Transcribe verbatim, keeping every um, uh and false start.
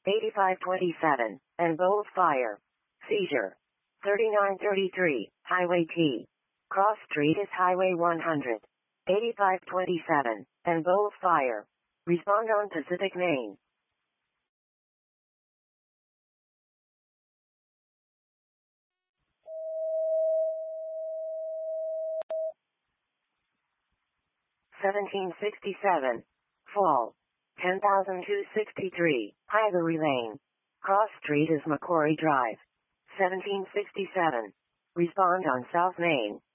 eighty-five twenty-seven, and both fire. Seizure. thirty-nine thirty-three, Highway T. Cross Street is Highway one hundred. eighty-five twenty-seven, and both fire. Respond on Pacific Main. seventeen sixty-seven. Fall. ten thousand two hundred sixty-three, Highbury Lane. Cross Street is Macquarie Drive. seventeen sixty-seven. Respond on South Main.